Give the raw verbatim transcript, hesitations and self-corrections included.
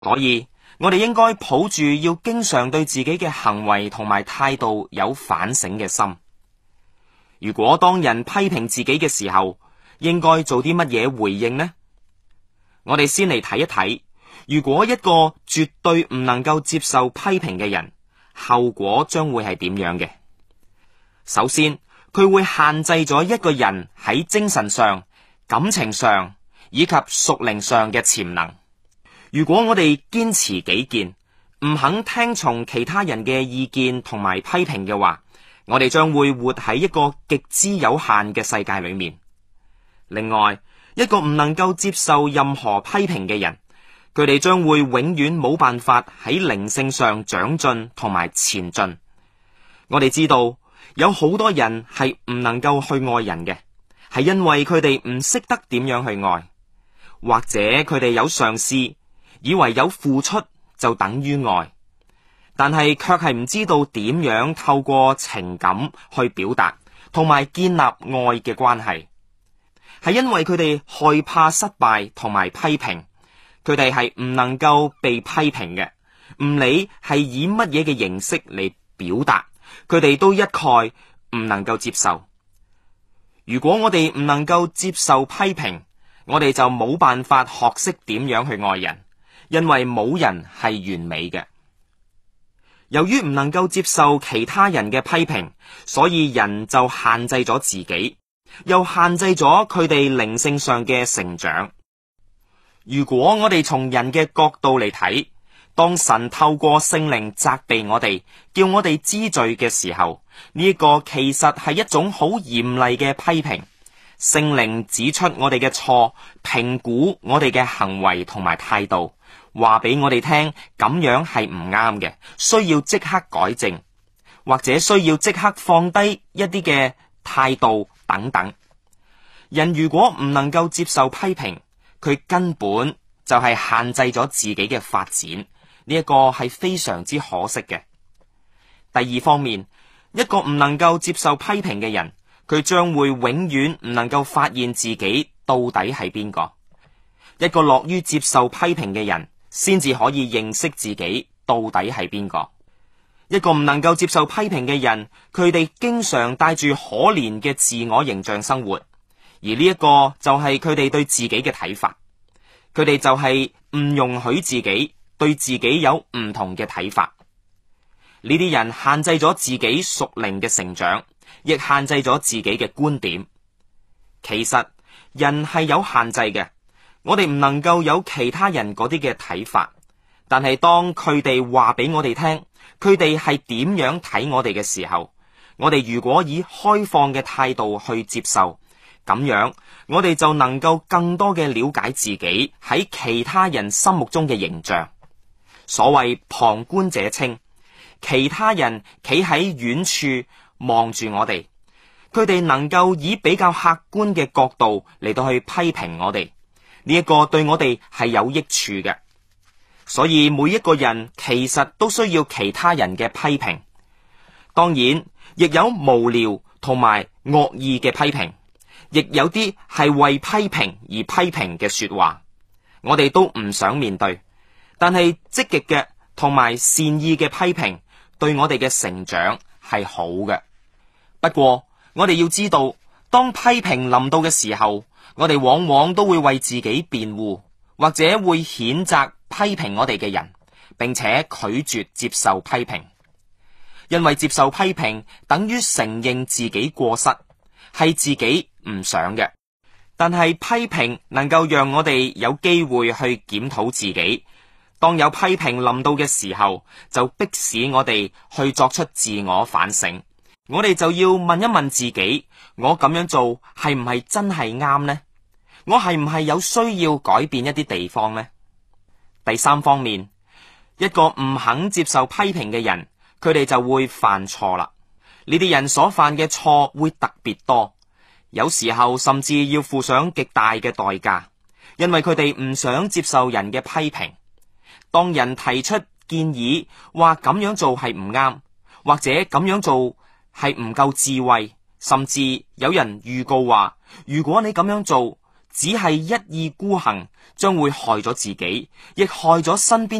所以我哋應該抱住要經常對自己嘅行為同埋態度有反省嘅心。如果當人批評自己嘅時候，應該做啲乜嘢回應呢？我哋先嚟睇一睇，如果一個絕對唔能夠接受批評嘅人，後果將會係點樣嘅？首先，佢會限制咗一個人喺精神上、感情上以及屬靈上嘅潛能。如果我哋堅持己見，唔肯聽從其他人嘅意見同埋批評嘅話，我哋將會活喺一個極之有限嘅世界裏面。另外，一個唔能夠接受任何批評嘅人，佢哋將會永遠冇辦法喺靈性上長進同埋前進。我哋知道有好多人係唔能夠去愛人嘅，係因為佢哋唔識得點樣去愛，或者佢哋有嘗試，以為有付出就等於愛，但係卻係唔知道點樣透過情感去表達同埋建立愛嘅關係。係因為佢哋害怕失敗同埋批評，佢哋係唔能夠被批評嘅，唔理係以乜嘢嘅形式嚟表達，佢哋都一概唔能夠接受。如果我哋唔能夠接受批評，我哋就冇辦法學識點樣去愛人，因為冇人係完美嘅。由於唔能夠接受其他人嘅批評，所以人就限制咗自己，又限制咗佢哋靈性上嘅成長。如果我哋從人嘅角度嚟睇，當神透過聖靈責備我哋，叫我哋知罪嘅時候，呢一個其實係一種好嚴厲嘅批評。聖靈指出我哋嘅錯，評估我哋嘅行為同埋態度，話俾我哋聽咁樣係唔啱嘅，需要即刻改正，或者需要即刻放低一啲嘅態度等等。人如果唔能夠接受批評，佢根本就係限制咗自己嘅發展，呢一個係非常之可惜嘅。第二方面，一個唔能夠接受批評嘅人，佢將會永遠唔能夠發現自己到底係邊個。一個樂於接受批評嘅人，先至可以認識自己到底係邊個。一個唔能夠接受批評嘅人，佢哋經常帶住可憐嘅自我形象生活，而呢一個就係佢哋對自己嘅睇法。佢哋就係唔容許自己對自己有唔同嘅睇法。呢啲人限制咗自己屬靈嘅成長，亦限制咗自己嘅觀點。其實人係有限制嘅，我哋唔能夠有其他人嗰啲嘅睇法。但係當佢哋話俾我哋聽，佢哋係點樣睇我哋嘅時候，我哋如果以開放嘅態度去接受，咁樣我哋就能夠更多嘅了解自己喺其他人心目中嘅形象。所謂旁觀者清，其他人企喺遠處望住我哋，佢哋能夠以比較客觀嘅角度嚟到去批評我哋，呢一個對我哋係有益處嘅。所以每一個人其實都需要其他人嘅批評，當然亦有無聊同埋惡意嘅批評，亦有啲係為批評而批評嘅說話，我哋都唔想面對。但係積極嘅同埋善意嘅批評對我哋嘅成長係好嘅。不過我哋要知道，當批評臨到嘅時候，我哋往往都會為自己辯護，或者會譴責批評我哋嘅人，並且拒絕接受批評。因為接受批評等於承認自己過失，係自己唔想嘅。但係批評能夠讓我哋有機會去檢討自己。當有批評臨到嘅時候，就迫使我哋去作出自我反省。我哋就要問一問自己，我咁樣做係唔係真係啱呢？我係唔係有需要改變一啲地方呢？第三方面，一個唔肯接受批評嘅人，佢哋就會犯錯啦。呢啲人所犯嘅錯會特別多，有時候甚至要付上極大嘅代價，因為佢哋唔想接受人嘅批評。當人提出建議，話咁樣做係唔啱，或者咁樣做係唔夠智慧，甚至有人預告話，如果你咁樣做， 只係一意孤行，將會害咗自己，亦害咗身邊